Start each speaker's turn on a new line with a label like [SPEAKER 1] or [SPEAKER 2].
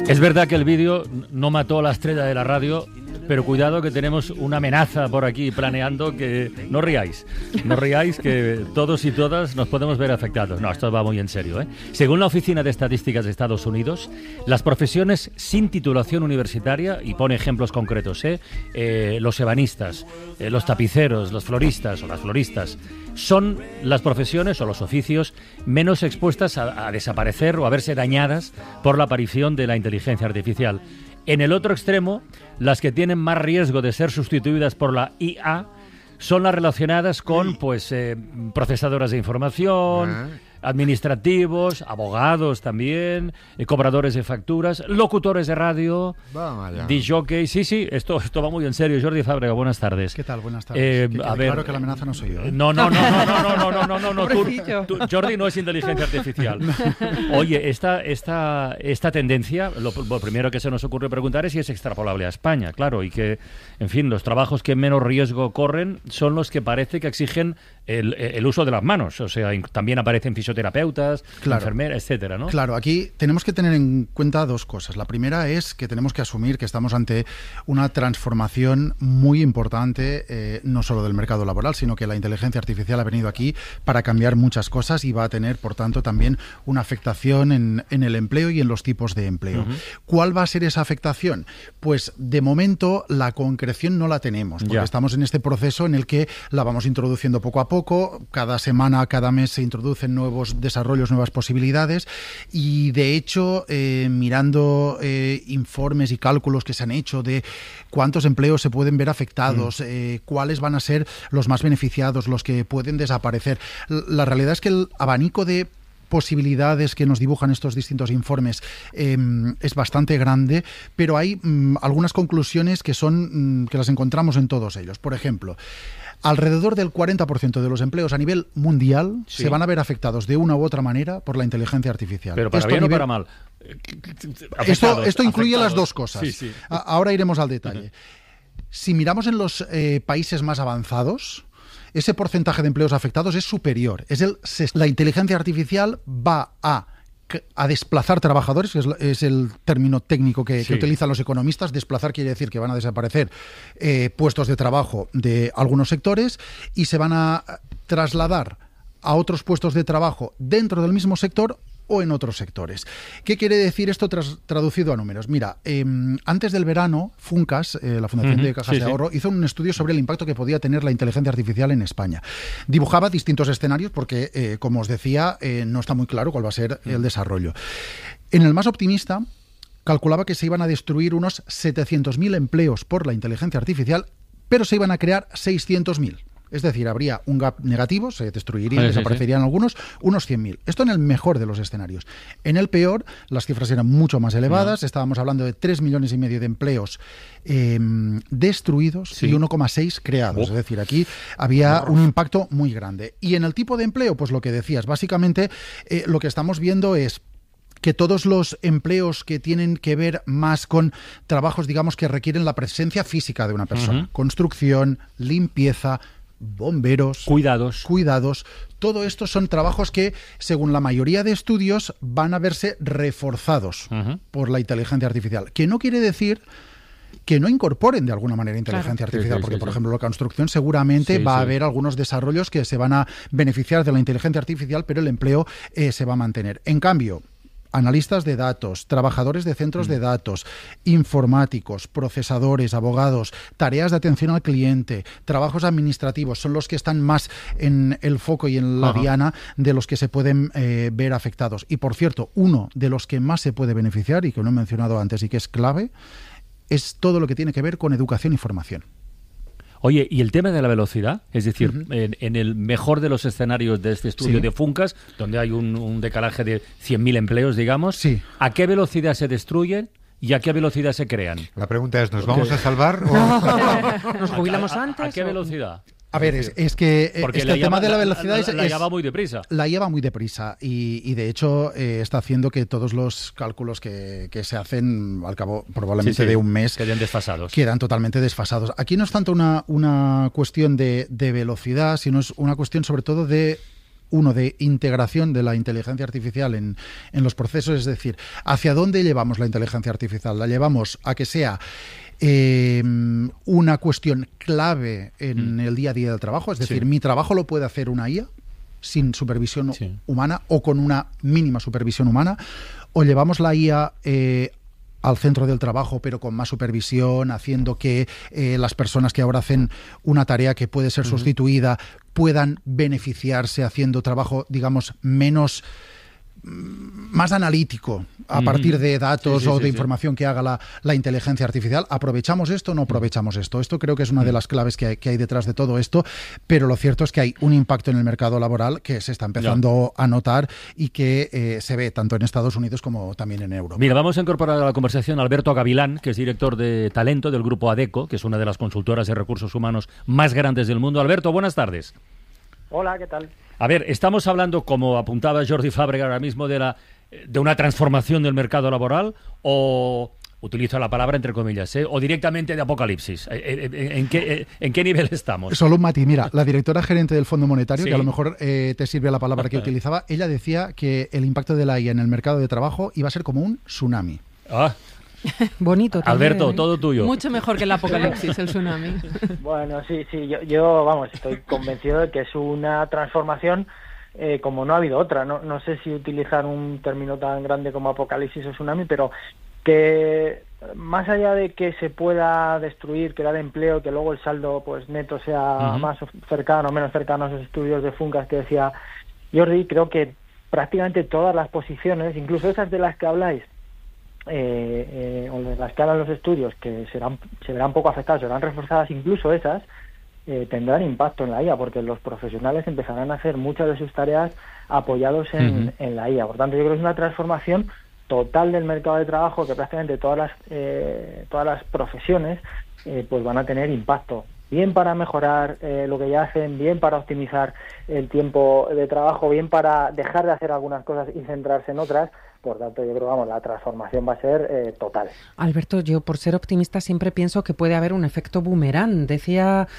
[SPEAKER 1] Es verdad que el vídeo no mató a la estrella de la radio, pero cuidado que tenemos una amenaza por aquí planeando que no ríais, que todos y todas nos podemos ver afectados. No, esto va muy en serio, ¿eh? Según la Oficina de Estadísticas de Estados Unidos, las profesiones sin titulación universitaria, y pone ejemplos concretos, los ebanistas, los tapiceros, los floristas o las floristas, son las profesiones o los oficios menos expuestas a desaparecer o a verse dañadas por la aparición de la inteligencia artificial. En el otro extremo, las que tienen más riesgo de ser sustituidas por la IA son las relacionadas con procesadoras de información, administrativos, abogados también, cobradores de facturas, locutores de radio, disjockeys. Sí, esto va muy en serio. Jordi Fàbrega, buenas tardes.
[SPEAKER 2] ¿Qué tal? Buenas tardes.
[SPEAKER 1] A ver,
[SPEAKER 2] claro que la amenaza no soy yo, ¿eh?
[SPEAKER 1] No. Tú, Jordi, no es inteligencia artificial. Oye, esta tendencia, lo primero que se nos ocurre preguntar es si es extrapolable a España, claro, y que, en fin, los trabajos que menos riesgo corren son los que parece que exigen el uso de las manos. O sea, también aparecen fisioterapeutas, enfermeras, etcétera, ¿no?
[SPEAKER 2] Claro, aquí tenemos que tener en cuenta dos cosas. La primera es que tenemos que asumir que estamos ante una transformación muy importante, no solo del mercado laboral, sino que la inteligencia artificial ha venido aquí para cambiar muchas cosas y va a tener, por tanto, también una afectación en el empleo y en los tipos de empleo. ¿Cuál va a ser esa afectación? Pues, de momento, la concreción no la tenemos, porque estamos en este proceso en el que la vamos introduciendo poco a poco. Cada semana, cada mes se introducen nuevos desarrollos, nuevas posibilidades, y de hecho, mirando informes y cálculos que se han hecho de cuántos empleos se pueden ver afectados, cuáles van a ser los más beneficiados, los que pueden desaparecer, la realidad es que el abanico de posibilidades que nos dibujan estos distintos informes es bastante grande, pero hay algunas conclusiones que las encontramos en todos ellos. Por ejemplo, alrededor del 40% de los empleos a nivel mundial se van a ver afectados de una u otra manera por la inteligencia artificial.
[SPEAKER 1] Pero para bien o para mal.
[SPEAKER 2] Esto incluye las dos cosas. Sí. Ahora iremos al detalle. Si miramos en los países más avanzados, ese porcentaje de empleos afectados es superior. La inteligencia artificial va a desplazar trabajadores, que es el término técnico que utilizan los economistas. Desplazar quiere decir que van a desaparecer puestos de trabajo de algunos sectores y se van a trasladar a otros puestos de trabajo dentro del mismo sector o en otros sectores. ¿Qué quiere decir esto traducido a números? Mira, antes del verano, Funcas, la Fundación de Cajas de Ahorro, hizo un estudio sobre el impacto que podía tener la inteligencia artificial en España. Dibujaba distintos escenarios porque, como os decía, no está muy claro cuál va a ser el desarrollo. En el más optimista, calculaba que se iban a destruir unos 700.000 empleos por la inteligencia artificial, pero se iban a crear 600.000. Es decir, habría un gap negativo, se destruirían, desaparecerían algunos, unos 100.000. Esto en el mejor de los escenarios. En el peor, las cifras eran mucho más elevadas. Estábamos hablando de 3,5 millones de empleos destruidos y 1,6 creados. Es decir, aquí había un impacto muy grande. Y en el tipo de empleo, pues lo que decías, básicamente lo que estamos viendo es que todos los empleos que tienen que ver más con trabajos, digamos, que requieren la presencia física de una persona, construcción, limpieza, bomberos, cuidados, todo esto son trabajos que, según la mayoría de estudios, van a verse reforzados por la inteligencia artificial, que no quiere decir que no incorporen de alguna manera inteligencia artificial, porque, por ejemplo, la construcción seguramente va a haber algunos desarrollos que se van a beneficiar de la inteligencia artificial, pero el empleo se va a mantener. En cambio, analistas de datos, trabajadores de centros de datos, informáticos, procesadores, abogados, tareas de atención al cliente, trabajos administrativos, son los que están más en el foco y en la diana de los que se pueden ver afectados. Y, por cierto, uno de los que más se puede beneficiar, y que no he mencionado antes y que es clave, es todo lo que tiene que ver con educación y formación.
[SPEAKER 1] Oye, ¿y el tema de la velocidad? Es decir, en el mejor de los escenarios de este estudio de Funcas, donde hay un decalaje de 100.000 empleos, digamos, ¿a qué velocidad se destruyen y a qué velocidad se crean?
[SPEAKER 3] La pregunta es, ¿nos vamos a salvar o
[SPEAKER 4] nos jubilamos antes?
[SPEAKER 1] ¿A qué velocidad?
[SPEAKER 2] A ver, es que el tema de la velocidad
[SPEAKER 1] la lleva muy deprisa.
[SPEAKER 2] La lleva muy deprisa y de hecho está haciendo que todos los cálculos que se hacen al cabo probablemente de un mes quedan totalmente desfasados. Aquí no es tanto una cuestión de velocidad, sino es una cuestión sobre todo de uno de integración de la inteligencia artificial en los procesos, es decir, ¿hacia dónde llevamos la inteligencia artificial? ¿La llevamos a que sea una cuestión clave en el día a día del trabajo? Es decir, mi trabajo lo puede hacer una IA sin supervisión humana o con una mínima supervisión humana, o llevamos la IA al centro del trabajo, pero con más supervisión, haciendo que las personas que ahora hacen una tarea que puede ser sustituida puedan beneficiarse haciendo trabajo, digamos, más analítico a partir de datos o de información que haga la inteligencia artificial. ¿Aprovechamos esto o no aprovechamos esto? Esto creo que es una de las claves que hay detrás de todo esto, pero lo cierto es que hay un impacto en el mercado laboral que se está empezando a notar y que se ve tanto en Estados Unidos como también en Europa.
[SPEAKER 1] Mira, vamos a incorporar a la conversación a Alberto Gavilán, que es director de talento del grupo ADECO, que es una de las consultoras de recursos humanos más grandes del mundo. Alberto, buenas tardes.
[SPEAKER 4] Hola, ¿qué tal?
[SPEAKER 1] A ver, estamos hablando, como apuntaba Jordi Fàbrega ahora mismo, de una transformación del mercado laboral, o utilizo la palabra entre comillas, o directamente de apocalipsis. ¿En qué nivel estamos?
[SPEAKER 2] Solo un matiz. Mira, la directora gerente del Fondo Monetario, que a lo mejor te sirve la palabra que utilizaba, ella decía que el impacto de la IA en el mercado de trabajo iba a ser como un tsunami.
[SPEAKER 5] Bonito también.
[SPEAKER 1] Alberto, todo tuyo.
[SPEAKER 5] Mucho mejor que el apocalipsis, el tsunami.
[SPEAKER 4] Bueno, sí, yo vamos, estoy convencido de que es una transformación como no ha habido otra. No sé si utilizar un término tan grande como apocalipsis o tsunami, pero que más allá de que se pueda destruir, crear empleo, que luego el saldo pues neto sea más cercano o menos cercano a esos estudios de Funcas que decía Jordi, creo que prácticamente todas las posiciones, incluso esas de las que habláis, o de las que hablan los estudios, que se verán poco afectadas, serán reforzadas, incluso esas tendrán impacto en la IA, porque los profesionales empezarán a hacer muchas de sus tareas apoyados en la IA. Por tanto, yo creo que es una transformación total del mercado de trabajo, que prácticamente todas las profesiones pues van a tener impacto, bien para mejorar lo que ya hacen, bien para optimizar el tiempo de trabajo, bien para dejar de hacer algunas cosas y centrarse en otras. Por tanto, yo creo que la transformación va a ser total.
[SPEAKER 5] Alberto, yo por ser optimista siempre pienso que puede haber un efecto boomerang. Decía